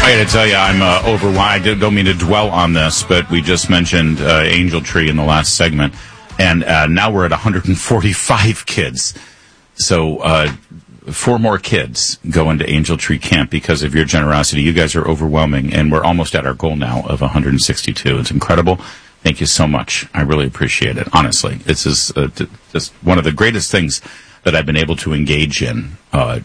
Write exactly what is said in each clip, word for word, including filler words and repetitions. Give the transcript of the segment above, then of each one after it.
I got to tell you, I'm uh, overwhelmed. I don't mean to dwell on this, but we just mentioned uh, Angel Tree in the last segment, and uh, now we're at one hundred forty-five kids. So uh, four more kids go into Angel Tree Camp because of your generosity. You guys are overwhelming, and we're almost at our goal now of one hundred sixty-two. It's incredible. Thank you so much. I really appreciate it. Honestly, this is uh, t- just one of the greatest things that I've been able to engage in, uh,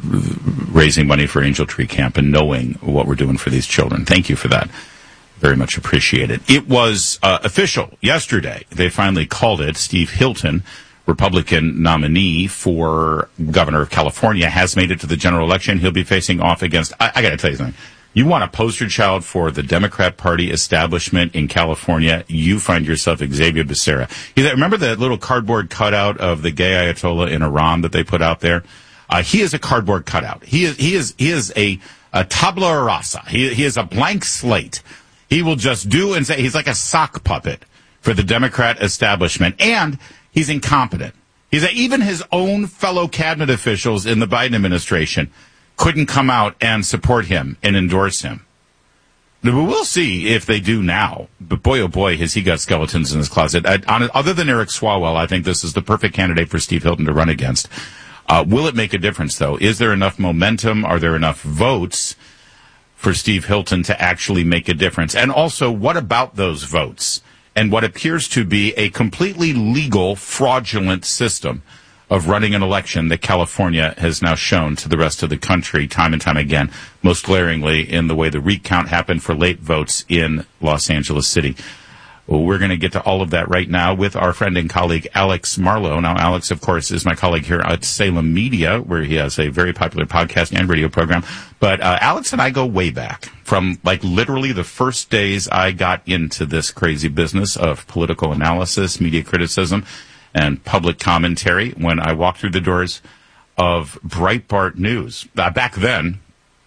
raising money for Angel Tree Camp and knowing what we're doing for these children. Thank you for that. Very much appreciated. It was uh, official yesterday. They finally called it. Steve Hilton, Republican nominee for governor of California, has made it to the general election. He'll be facing off against, I, I got to tell you something. You want a poster child for the Democrat Party establishment in California, you find yourself Xavier Becerra. You remember that little cardboard cutout of the gay Ayatollah in Iran that they put out there? Uh, he is a cardboard cutout. He is he is he is a, a tabula rasa. He he is a blank slate. He will just do and say. He's like a sock puppet for the Democrat establishment, and he's incompetent. He's a, even his own fellow cabinet officials in the Biden administration couldn't come out and support him and endorse him. But we'll see if they do now. But boy, oh boy, has he got skeletons in his closet. I, on, other than Eric Swalwell, I think this is the perfect candidate for Steve Hilton to run against. Uh, will it make a difference, though? Is there enough momentum? Are there enough votes for Steve Hilton to actually make a difference? And also, what about those votes? And what appears to be a completely legal, fraudulent system of running an election that California has now shown to the rest of the country time and time again, most glaringly in the way the recount happened for late votes in Los Angeles City. Well, we're going to get to all of that right now with our friend and colleague, Alex Marlow. Now, Alex, of course, is my colleague here at Salem Media, where he has a very popular podcast and radio program. But uh, Alex and I go way back from, like, literally the first days I got into this crazy business of political analysis, media criticism, and public commentary when I walked through the doors of Breitbart News. Uh, back then,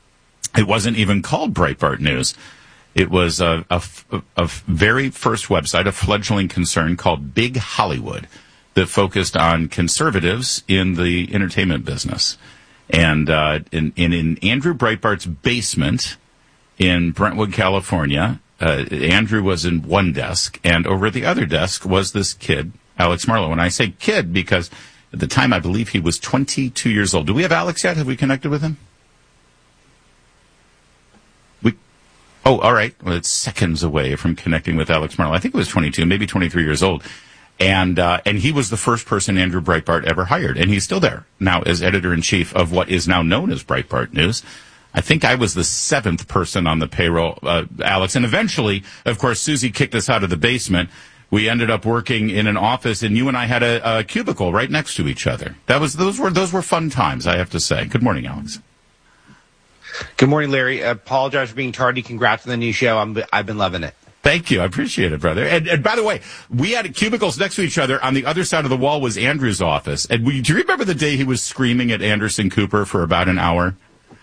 it wasn't even called Breitbart News. It was a, a, a very first website, a fledgling concern called Big Hollywood that focused on conservatives in the entertainment business. And uh, in, in, in Andrew Breitbart's basement in Brentwood, California, uh, Andrew was in one desk, and over at the other desk was this kid, Alex Marlow. And I say kid because at the time I believe he was twenty-two years old. Do we have Alex yet? Have we connected with him? We. Oh, all right. Well, it's seconds away from connecting with Alex Marlow. I think it was twenty-two, maybe twenty-three years old. And uh, and he was the first person Andrew Breitbart ever hired. And he's still there now as editor-in-chief of what is now known as Breitbart News. I think I was the seventh person on the payroll, uh, Alex. And eventually, of course, Susie kicked us out of the basement. We ended up working in an office, and you and I had a, a cubicle right next to each other. That was those were those were fun times, I have to say. Good morning, Alex. Good morning, Larry. I apologize for being tardy. Congrats on the new show. I'm, I've been loving it. Thank you. I appreciate it, brother. And, and by the way, we had cubicles next to each other. On the other side of the wall was Andrew's office. And we, do you remember the day he was screaming at Anderson Cooper for about an hour?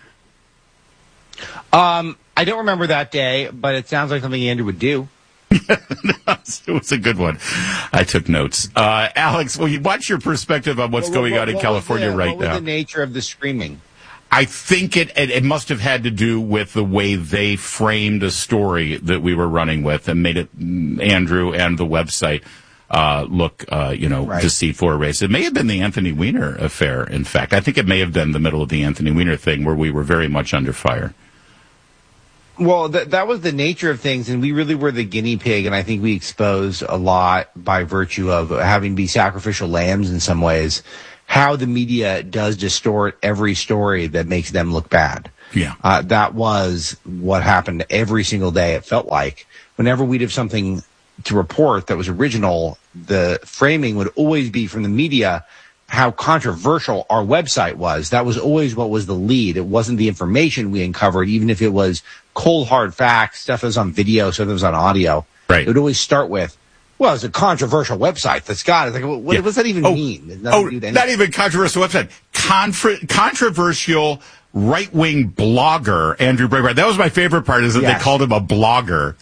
Um, I don't remember that day, but it sounds like something Andrew would do. It was a good one. I took notes. Uh, Alex, well, what's your perspective on what's what, going what, on in what California the, right what was now? The nature of the screaming? I think it, it it must have had to do with the way they framed a story that we were running with and made it Andrew and the website uh, look, uh, you know, right. deceitful or racist. It may have been the Anthony Weiner affair, in fact. I think it may have been the middle of the Anthony Weiner thing where we were very much under fire. Well, th- that was the nature of things, and we really were the guinea pig, and I think we exposed a lot by virtue of having to be sacrificial lambs in some ways, how the media does distort every story that makes them look bad. Yeah. Uh, that was what happened every single day, it felt like. Whenever we'd have something to report that was original, the framing would always be from the media how controversial our website was. That was always what was the lead. It wasn't the information we uncovered, even if it was cold, hard facts, stuff that was on video, stuff that was on audio. Right. It would always start with, well, it's a controversial website that's got it. Like, what, yeah. what does that even oh, mean? Oh, not even controversial website. Confer- controversial right-wing blogger, Andrew Breitbart. That was my favorite part, is that yes. they called him a blogger.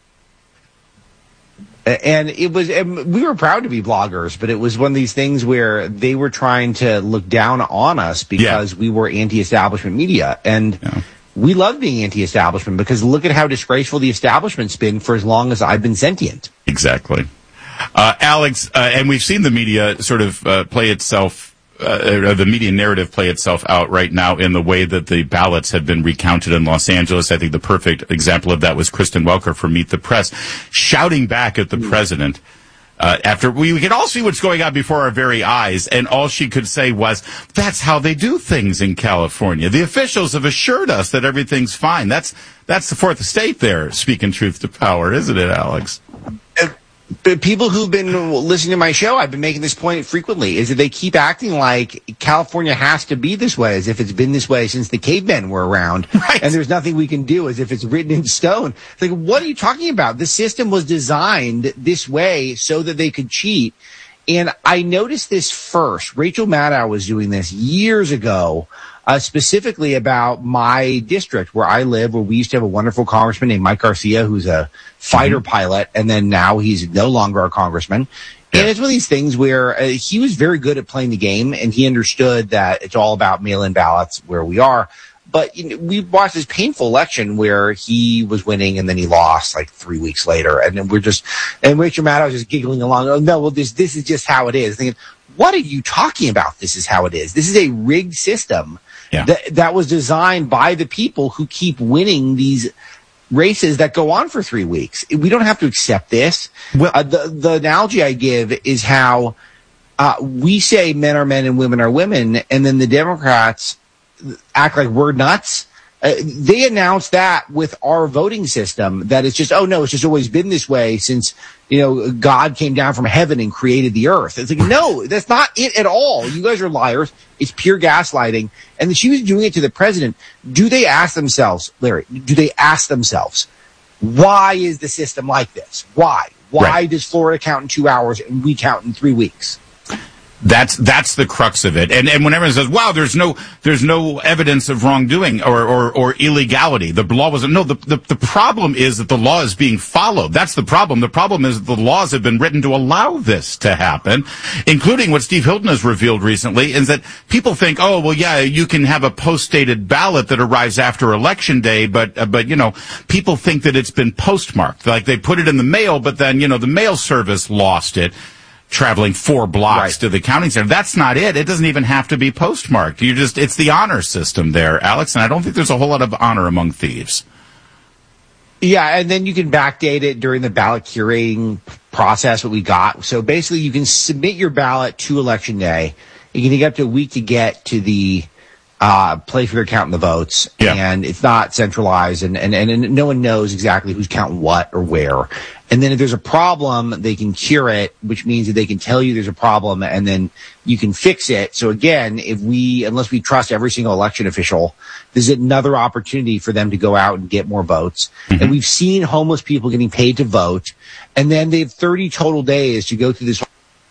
And it was, and we were proud to be bloggers, but it was one of these things where they were trying to look down on us because yeah. we were anti-establishment media. And yeah. we love being anti-establishment because look at how disgraceful the establishment's been for as long as I've been sentient. Exactly. Uh, Alex, uh, and we've seen the media sort of uh, play itself, uh, the media narrative play itself out right now in the way that the ballots have been recounted in Los Angeles. I think the perfect example of that was Kristen Welker from Meet the Press, shouting back at the mm. president. Uh, after we, we could all see what's going on before our very eyes, and all she could say was, that's how they do things in California. The officials have assured us that everything's fine. That's that's the fourth estate there, speaking truth to power, isn't it, Alex? Uh, but people who've been listening to my show, I've been making this point frequently, is that they keep acting like California has to be this way, as if it's been this way since the cavemen were around, right. And there's nothing we can do, as if it's written in stone. It's like, what are you talking about? The system was designed this way so that they could cheat. And I noticed this first. Rachel Maddow was doing this years ago, uh, specifically about my district where I live, where we used to have a wonderful congressman named Mike Garcia, who's a fighter mm-hmm. pilot, and then now he's no longer a congressman. Yeah. And it's one of these things where uh, he was very good at playing the game, and he understood that it's all about mail-in ballots where we are. But you know, we watched this painful election where he was winning and then he lost like three weeks later. And then we're just, and Rachel Maddow was just giggling along. Oh, no, well, this, this is just how it is. Thinking, what are you talking about? This is how it is. This is a rigged system yeah. that, that was designed by the people who keep winning these races that go on for three weeks. We don't have to accept this. Well, uh, the, the analogy I give is how uh, we say men are men and women are women, and then the Democrats act like we're nuts. Uh, they announced that with our voting system, that it's just, oh no, it's just always been this way since, you know, God came down from heaven and created the earth. It's like, no, that's not it at all. You guys are liars. It's pure gaslighting. And she was doing it to the president. Do they ask themselves, Larry, do they ask themselves, why is the system like this? Why? Why right. does Florida count in two hours and we count in three weeks? That's that's the crux of it. And and when everyone says, wow, there's no there's no evidence of wrongdoing or, or, or illegality. The law wasn't no the, the the problem is that the law is being followed. That's the problem. The problem is that the laws have been written to allow this to happen, including what Steve Hilton has revealed recently, is that people think, oh well yeah, you can have a post-dated ballot that arrives after election day, but uh, but you know, people think that it's been postmarked. Like they put it in the mail, but then, you know, the mail service lost it, traveling four blocks right. to the counting center. That's not it. It doesn't even have to be postmarked. You just, it's the honor system there, Alex, and I don't think there's a whole lot of honor among thieves. Yeah, and then you can backdate it during the ballot curating process, what we got. So basically you can submit your ballot to election day. You can take up to a week to get to the uh place where you're counting the votes. Yeah. And it's not centralized, and, and, and no one knows exactly who's counting what or where. And then if there's a problem, they can cure it, which means that they can tell you there's a problem and then you can fix it. So again, if we, unless we trust every single election official, there's another opportunity for them to go out and get more votes. Mm-hmm. And we've seen homeless people getting paid to vote, and then they have thirty total days to go through this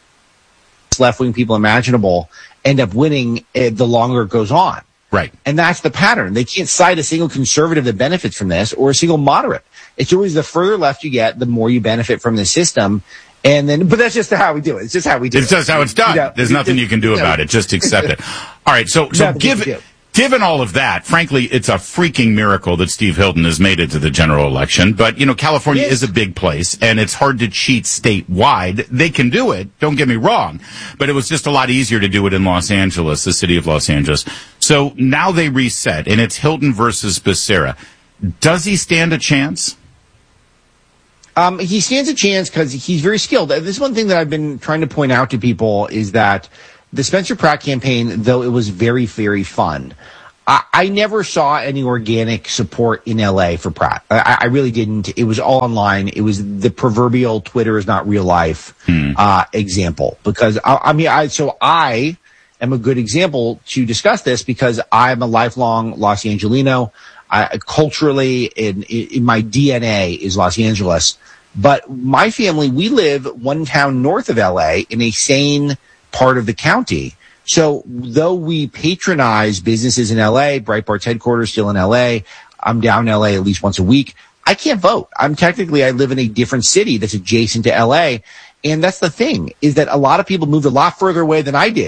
left-wing people imaginable, end up winning uh, the longer it goes on. Right. And that's the pattern. They can't cite a single conservative that benefits from this or a single moderate. It's always the further left you get, the more you benefit from the system. And then, but that's just how we do it. It's just how we do it's it. It's just how it's done. You know, There's nothing you can do about it. Just accept it. All right. So, so give, given all of that, frankly, it's a freaking miracle that Steve Hilton has made it to the general election. But, you know, California yes. is a big place, and it's hard to cheat statewide. They can do it. Don't get me wrong. But it was just a lot easier to do it in Los Angeles, the city of Los Angeles. So now they reset, and it's Hilton versus Becerra. Does he stand a chance? Um, he stands a chance because he's very skilled. This is one thing that I've been trying to point out to people is that the Spencer Pratt campaign, though it was very, very fun, I, I never saw any organic support in L A for Pratt. I, I really didn't. It was all online. It was the proverbial Twitter is not real life hmm. uh, example. Because, I, I mean, I so I am a good example to discuss this because I'm a lifelong Los Angelino. I, culturally, in, in my D N A is Los Angeles. But my family, we live one town north of L A in a sane part of the county. So though we patronize businesses in L A, Breitbart's headquarters still in L A, I'm down in L A at least once a week, I can't vote. I'm technically, I live in a different city that's adjacent to L A. And that's the thing, is that a lot of people moved a lot further away than I did.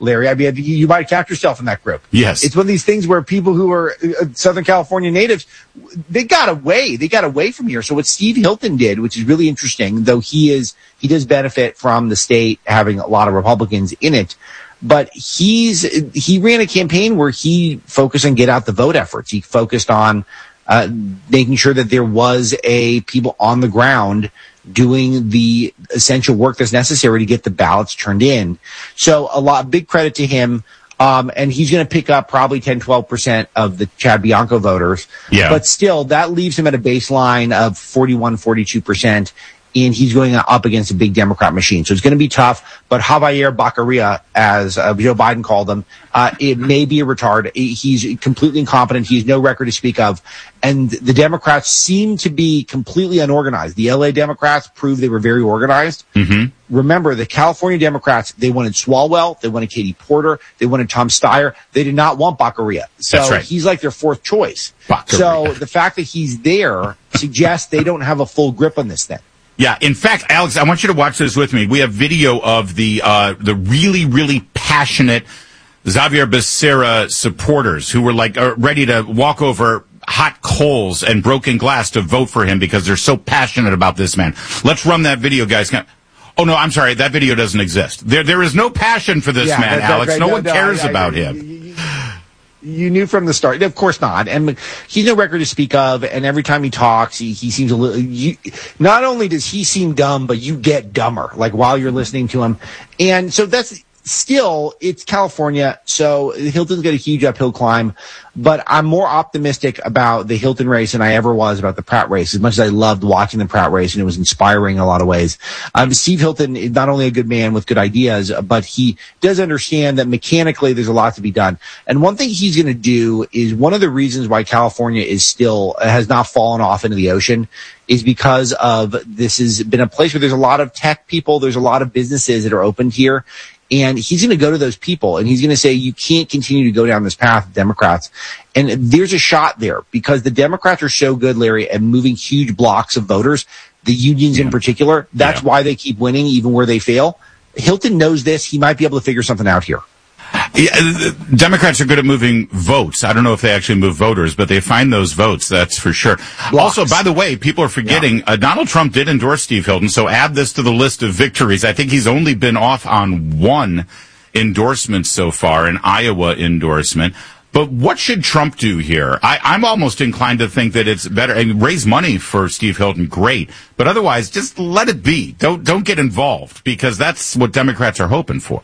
Larry. I mean, you might catch yourself in that group. Yes. It's one of these things where people who are uh, Southern California natives, they got away. They got away from here. So what Steve Hilton did, which is really interesting, though he is, he does benefit from the state having a lot of Republicans in it, but he's, he ran a campaign where he focused on get out the vote efforts. He focused on uh, making sure that there was a people on the ground doing the essential work that's necessary to get the ballots turned in. So a lot, big credit to him. Um, and he's going to pick up probably ten, twelve percent of the Chad Bianco voters. Yeah. But still, that leaves him at a baseline of forty-one, forty-two percent. And he's going up against a big Democrat machine. So it's going to be tough. But Javier Baccaria, as uh, Joe Biden called him, uh, it may be a retard. He's completely incompetent. He has no record to speak of. And the Democrats seem to be completely unorganized. The L A Democrats proved they were very organized. Mm-hmm. Remember, the California Democrats, they wanted Swalwell, they wanted Katie Porter, they wanted Tom Steyer. They did not want Baccaria. So That's right. He's like their fourth choice. Baccaria. So the fact that he's there suggests they don't have a full grip on this thing. Yeah, in fact, Alex, I want you to watch this with me. We have video of the uh, the really, really passionate Xavier Becerra supporters who were like uh, ready to walk over hot coals and broken glass to vote for him because they're so passionate about this man. Let's run that video, guys. Oh, no, I'm sorry. That video doesn't exist. There, There is no passion for this yeah, man, that, Alex. that, no, no one no, cares I, I, about I, him. You knew from the start. Of course not. And he's no record to speak of. And every time he talks, he, he seems a little, you, not only does he seem dumb, but you get dumber, like while you're listening to him. And so that's still, it's California. So Hilton's got a huge uphill climb, but I'm more optimistic about the Hilton race than I ever was about the Pratt race, as much as I loved watching the Pratt race and it was inspiring in a lot of ways. Um, Steve Hilton is not only a good man with good ideas, but he does understand that mechanically there's a lot to be done. And one thing he's going to do is one of the reasons why California is still, has not fallen off into the ocean is because of this has been a place where there's a lot of tech people, there's a lot of businesses that are opened here. And he's going to go to those people and he's going to say, you can't continue to go down this path, Democrats. And there's a shot there because the Democrats are so good, Larry, at moving huge blocks of voters, the unions yeah. in particular. That's yeah. why they keep winning even where they fail. Hilton knows this. He might be able to figure something out here. Yeah, Democrats are good at moving votes. I don't know if they actually move voters, but they find those votes, that's for sure. Blocks. Also, by the way, people are forgetting, yeah. uh, Donald Trump did endorse Steve Hilton, so add this to the list of victories. I think he's only been off on one endorsement so far, an Iowa endorsement. But what should Trump do here? I, I'm almost inclined to think that it's better, I mean, raise money for Steve Hilton, great. But otherwise, just let it be. Don't, don't get involved, because that's what Democrats are hoping for.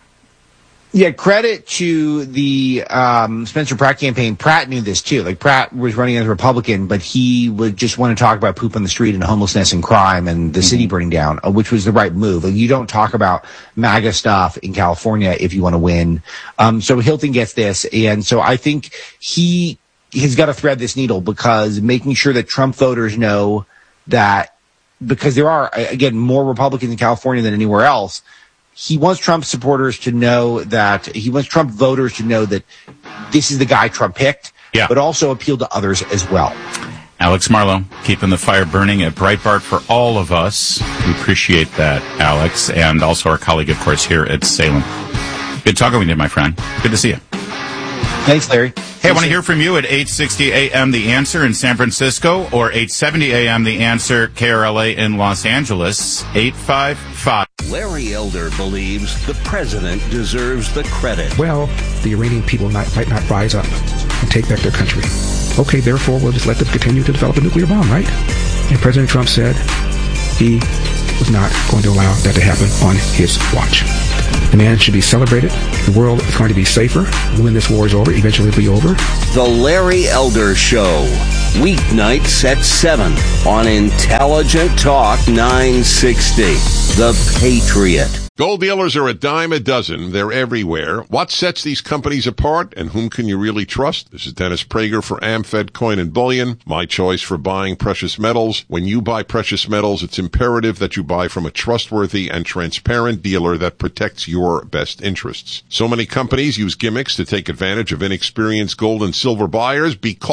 Yeah, credit to the um, Spencer Pratt campaign. Pratt knew this too. Like Pratt was running as a Republican, but he would just want to talk about poop on the street and homelessness and crime and the mm-hmm. city burning down, uh, which was the right move. Like, you don't talk about MAGA stuff in California if you want to win. Um, so Hilton gets this, and so I think he has got to thread this needle because making sure that Trump voters know that, because there are again more Republicans in California than anywhere else. He wants Trump supporters to know that he wants Trump voters to know that this is the guy Trump picked, yeah. but also appeal to others as well. Alex Marlow, keeping the fire burning at Breitbart for all of us. We appreciate that, Alex, and also our colleague, of course, here at Salem. Good talking with you, my friend. Good to see you. Thanks, Larry. Hey, I want to hear from you at eight sixty A M The Answer in San Francisco or eight seventy A M The Answer K R L A in Los Angeles, eight five five. Larry Elder believes the president deserves the credit. Well, the Iranian people might, might not rise up and take back their country. Okay, therefore, we'll just let them continue to develop a nuclear bomb, right? And President Trump said he was not going to allow that to happen on his watch. The man should be celebrated. The world is going to be safer when this war is over. Eventually it'll be over. The Larry Elder Show. Weeknights at seven on Intelligent Talk nine sixty. The Patriot. Gold dealers are a dime a dozen. They're everywhere. What sets these companies apart, and whom can you really trust? This is Dennis Prager for AmFed Coin and Bullion, my choice for buying precious metals. When you buy precious metals, it's imperative that you buy from a trustworthy and transparent dealer that protects your best interests. So many companies use gimmicks to take advantage of inexperienced gold and silver buyers because